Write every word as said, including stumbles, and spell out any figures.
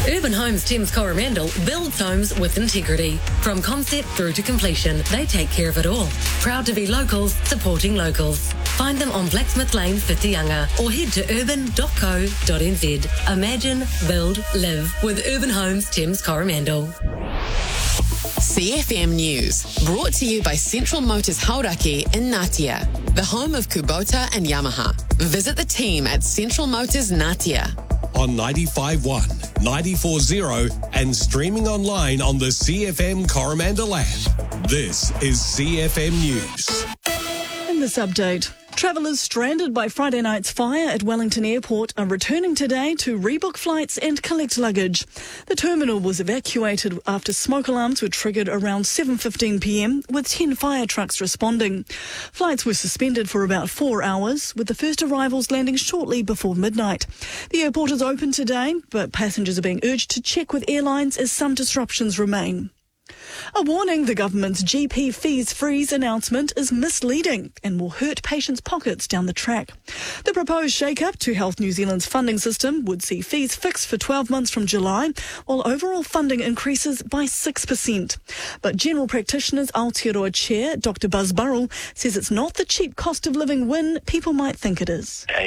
Urban Homes Thames Coromandel builds homes with integrity. From concept through to completion, they take care of it all. Proud to be locals, supporting locals. Find them on Blacksmith Lane, Whitianga, or head to urban dot co dot n z. Imagine, build, live with Urban Homes Thames Coromandel. C F M News, brought to you by Central Motors Hauraki in Ngatea, the home of Kubota and Yamaha. Visit the team at Central Motors Ngatea. On ninety-five point one, ninety-four point zero and streaming online on the C F M Coromandel app. This is C F M News. In this update, travellers stranded by Friday night's fire at Wellington Airport are returning today to rebook flights and collect luggage. The terminal was evacuated after smoke alarms were triggered around seven fifteen p m, with ten fire trucks responding. Flights were suspended for about four hours, with the first arrivals landing shortly before midnight. The airport is open today, but passengers are being urged to check with airlines as some disruptions remain. A warning: the government's G P fees freeze announcement is misleading and will hurt patients' pockets down the track. The proposed shake-up to Health New Zealand's funding system would see fees fixed for twelve months from July, while overall funding increases by six percent. But General Practitioners Aotearoa Chair Doctor Buzz Burrell says it's not the cheap cost of living win people might think it is.